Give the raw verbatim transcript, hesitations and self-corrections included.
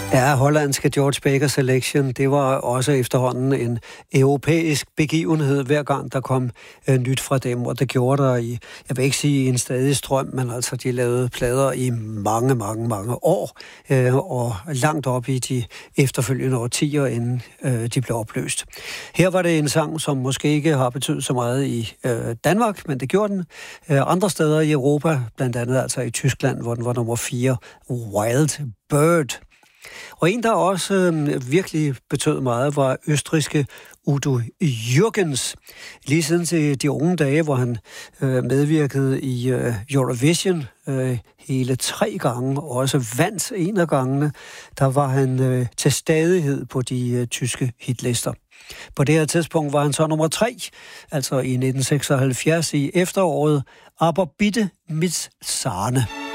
Ja, hollandske George Baker Selection, det var også efterhånden en europæisk begivenhed, hver gang der kom øh, nyt fra dem, og det gjorde der i, jeg vil ikke sige en stadig strøm, men altså de lavede plader i mange, mange, mange år, øh, og langt op i de efterfølgende årtier, inden øh, de blev opløst. Her var det en sang, som måske ikke har betydet så meget i øh, Danmark, men det gjorde den. Øh, andre steder i Europa, blandt andet altså i Tyskland, hvor den var nummer fire, Wild Bird. Og en, der også øh, virkelig betød meget, var østrigske Udo Jürgens. Lige siden til de unge dage, hvor han øh, medvirkede i øh, Eurovision øh, hele tre gange, og også vandt en af gangene, der var han øh, til stadighed på de øh, tyske hitlister. På det her tidspunkt var han så nummer tre, altså i nitten seksoghalvfjerds i efteråret, Aber bitte mit Sahne.